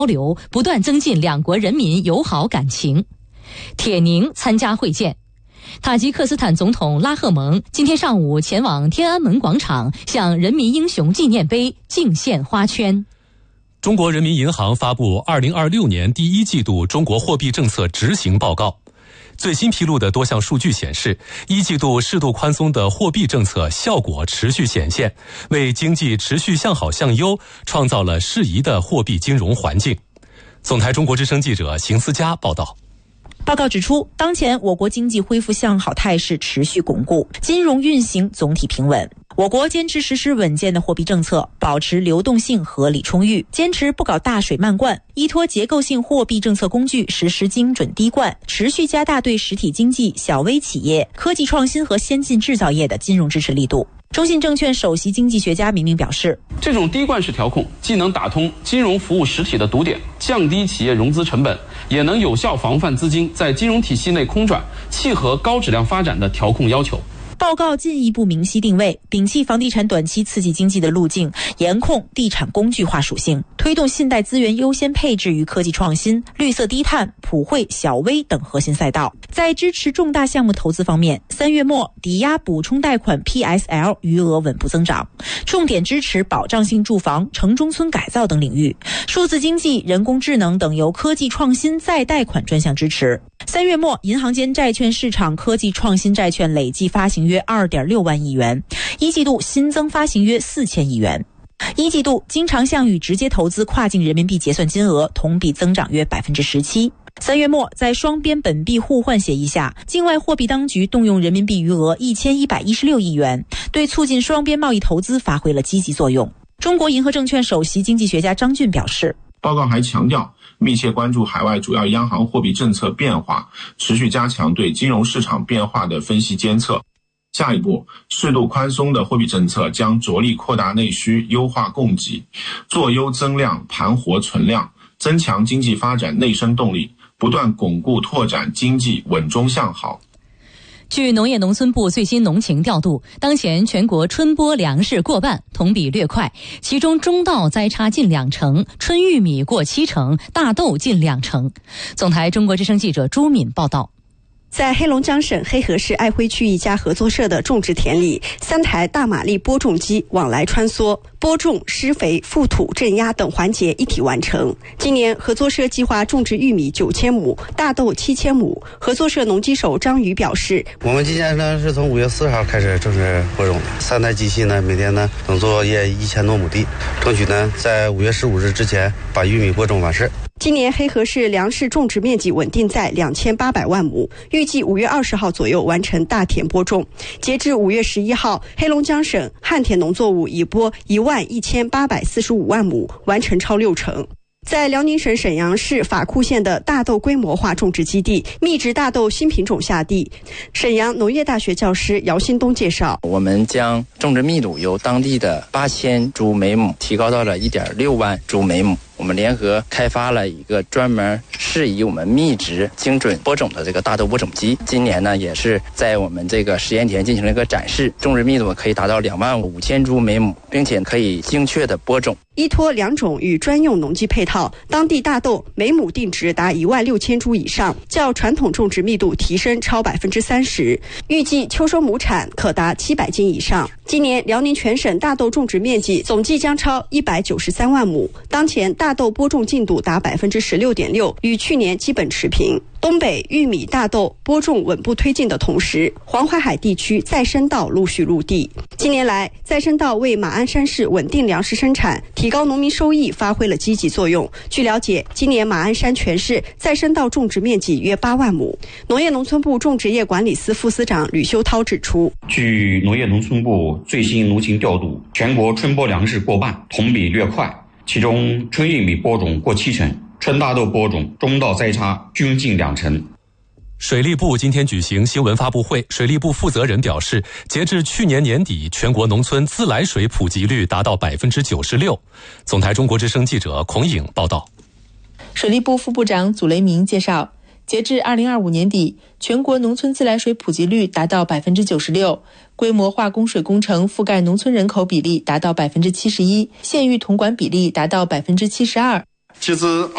流，不断增进两国人民友好感情。铁凝参加会见。塔吉克斯坦总统拉赫蒙今天上午前往天安门广场，向人民英雄纪念碑敬献花圈。 中国人民银行发布2026年第一季度中国货币政策执行报告。最新披露的多项数据显示，一季度适度宽松的货币政策效果持续显现，为经济持续向好向优创造了适宜的货币金融环境。总台中国之声记者邢思佳报道。 报告指出，当前我国经济恢复向好态势持续巩固，金融运行总体平稳。我国坚持实施稳健的货币政策，保持流动性合理充裕，坚持不搞大水漫灌，依托结构性货币政策工具实施精准滴灌，持续加大对实体经济、小微企业、科技创新和先进制造业的金融支持力度。中信证券首席经济学家明明表示， 这种滴灌式调控既能打通金融服务实体的堵点，降低企业融资成本，也能有效防范资金在金融体系内空转，契合高质量发展的调控要求。 报告进一步明晰定位，摒弃房地产短期刺激经济的路径，严控地产工具化属性，推动信贷资源优先配置于科技创新、绿色低碳、普惠、小微等核心赛道。在支持重大项目投资方面，3月末抵押补充贷款 PSL 余额稳步增长，重点支持保障性住房、城中村改造等领域，数字经济、人工智能等由科技创新再贷款专项支持。3月末，银行间债券市场科技创新债券累计发行约 2.6 万亿元，一季度新增发行约4000亿元。一季度经常项与直接投资跨境人民币结算金额同比增长约 17%。3月末，在双边本币互换协议下，境外货币当局动用人民币余额1116亿元，对促进双边贸易投资发挥了积极作用。中国银河证券首席经济学家张俊表示， 报告还强调，密切关注海外主要央行货币政策变化，持续加强对金融市场变化的分析监测。下一步，适度宽松的货币政策将着力扩大内需，优化供给，做优增量，盘活存量，增强经济发展内生动力，不断巩固拓展经济稳中向好。 据农业农村部最新农情调度，当前全国春播粮食过半，同比略快，其中中稻栽插近20%，春玉米过70%，大豆近20%。总台中国之声记者朱敏报道。 在黑龙江省黑河市爱辉区一家合作社的种植田里，3台大马力播种机往来穿梭，播种、施肥、覆土、镇压等环节一体完成。今年合作社计划种植玉米9000亩，大豆7000亩。合作社农机手张宇表示， 我们今年呢是从5月4号开始正式播种的，3台机器呢每天呢能作业1000多亩地，争取呢在5月15日之前把玉米播种完事。 今年黑河市粮食种植面积稳定在2800万亩，预计5月20号左右完成大田播种。截至5月11号，黑龙江省旱田农作物已播11845万亩，完成超60%。在辽宁省沈阳市法库县的大豆规模化种植基地，密植大豆新品种下地。沈阳农业大学教师姚新东介绍， 我们将种植密度由当地的8000株每亩提高到了1.6万株每亩。我们联合开发了一个专门适宜我们密植精准播种的这个大豆播种机。今年呢，也是在我们这个实验田进行了一个展示，种植密度可以达到25000株每亩，并且可以精确的播种。 依托2种与专用农机配套，当地大豆每亩定植达16000株以上，较传统种植密度提升超30%，预计秋收亩产可达700斤以上。今年辽宁全省大豆种植面积总计将超193万亩，当前大豆播种进度达16.6%，与去年基本持平。东北玉米、大豆播种稳步推进的同时，黄淮海地区再生稻陆续入地。近年来，再生稻为马鞍山市稳定粮食生产、提高农民收益发挥了积极作用。据了解，今年马鞍山全市再生稻种植面积约8万亩。农业农村部种植业管理司副司长吕修涛指出， 据农业农村部最新农情调度，全国春播粮食过半，同比略快，其中春玉米播种过70%，春大豆播种、中稻栽插均近20%。 水利部今天举行新闻发布会，水利部负责人表示，截至去年年底，全国农村自来水普及率达到96%。总台中国之声记者孔颖报道。 水利部副部长祖雷明介绍，截至2025年底，全国农村自来水普及率达到96%，规模化供水工程覆盖农村人口比例达到71%，县域统管比例达到72%。 截至